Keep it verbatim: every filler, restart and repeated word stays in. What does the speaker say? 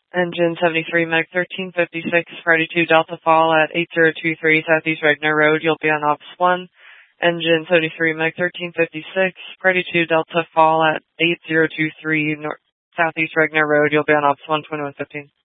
Engine seventy-three, Meg thirteen fifty-six, Friday two Delta fall at eight zero two three Southeast Regner Road. You'll be on Ops one. Engine seventy-three, Meg thirteen fifty-six, Friday two Delta fall at eight zero two three North Southeast Regner Road. You'll be on Ops one, twenty-one fifteen.